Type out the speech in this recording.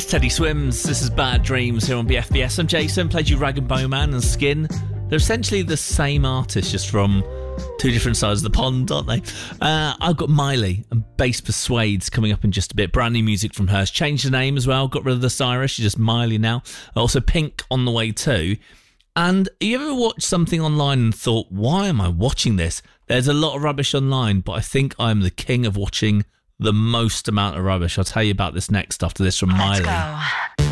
It's Teddy Swims. This is Bad Dreams here on BFBS. I'm Jason. Played you Rag and Bowman and Skin. They're essentially the same artist, just from two different sides of the pond, aren't they? I've got Miley and Bass Persuades coming up in just a bit. Brand new music from her. She's changed the name as well. Got rid of the Cyrus. She's just Miley now. Also Pink on the way too. And have you ever watched something online and thought, why am I watching this? There's a lot of rubbish online, but I think I'm the king of watching the most amount of rubbish. I'll tell you about this next after this from Miley. Let's go.